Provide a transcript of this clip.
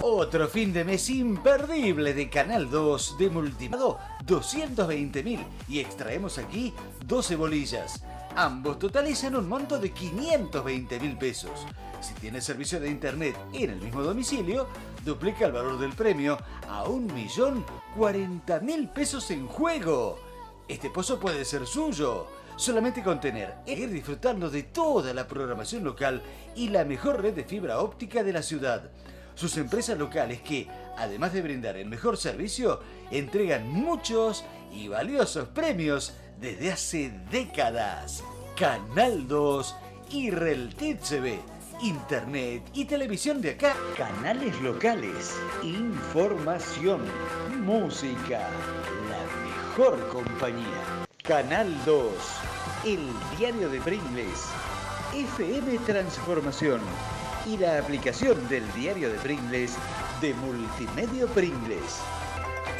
Otro fin de mes imperdible de Canal 2 de Multimado 220.000 y extraemos aquí 12 bolillas. Ambos totalizan un monto de 520.000 pesos. Si tienes servicio de internet en el mismo domicilio, duplica el valor del premio a 1.040.000 pesos en juego. Este pozo puede ser suyo. Solamente con tener e ir disfrutando de toda la programación local y la mejor red de fibra óptica de la ciudad. Sus empresas locales que, además de brindar el mejor servicio, entregan muchos y valiosos premios desde hace décadas. Canal 2 y RelTV, Internet y televisión de acá. Canales locales, información, música, la mejor compañía. Canal 2, el diario de Pringles, FM Transformación y la aplicación del diario de Pringles de Multimedio Pringles.